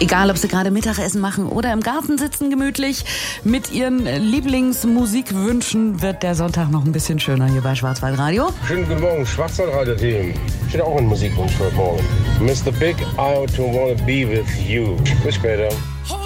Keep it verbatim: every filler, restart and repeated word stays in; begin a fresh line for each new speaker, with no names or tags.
Egal, ob Sie gerade Mittagessen machen oder im Garten sitzen gemütlich, mit Ihren Lieblingsmusikwünschen wird der Sonntag noch ein bisschen schöner hier bei Schwarzwaldradio.
Schönen guten Morgen, Schwarzwaldradio-Team. Ich hätte auch einen Musikwunsch für heute Morgen. Mister Big, I to wanna be with you. Bis später.